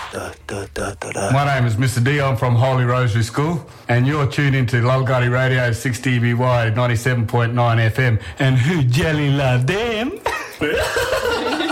My name is Mr. D. I'm from Holy Rosary School, and you're tuned into Lulgari Radio 6DBY 97.9 FM. And who jelly love them?